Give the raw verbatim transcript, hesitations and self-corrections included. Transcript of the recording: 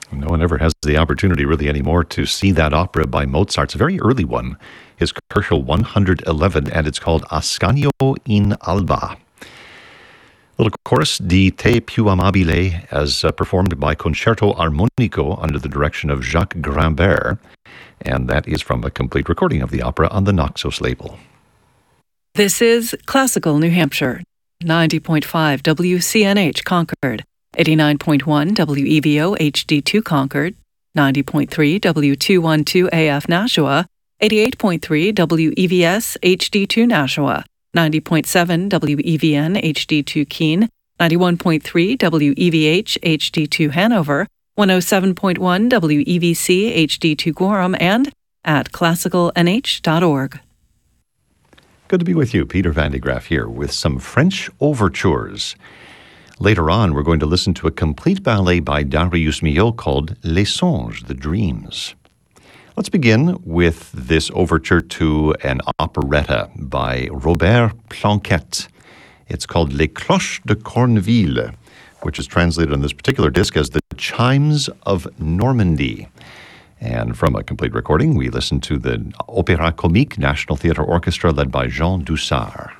No one ever has the opportunity really anymore to see that opera by Mozart. It's a very early one, his Commercial one hundred eleven, and it's called Ascanio in Alba. Little chorus, Di Te più amabile, as uh, performed by Concerto Armonico under the direction of Jacques Grimbert, and that is from a complete recording of the opera on the Naxos label. This is Classical New Hampshire, ninety point five W C N H Concord, eighty-nine point one W E V O H D two Concord, ninety point three W two twelve A F Nashua, eighty-eight point three W E V S H D two Nashua, ninety point seven W E V N H D two Keene, ninety-one point three W E V H H D two Hanover, one oh seven point one W E V C H D two Gorham, and at classical n h dot org. Good to be with you. Peter Van de Graaff here with some French overtures. Later on, we're going to listen to a complete ballet by Darius Milhaud called Les Songes, the Dreams. Let's begin with this overture to an operetta by Robert Planquette. It's called Les Cloches de Corneville, which is translated on this particular disc as the Chimes of Normandy. And from a complete recording, we listen to the Opéra Comique National Theatre Orchestra led by Jean Dussart.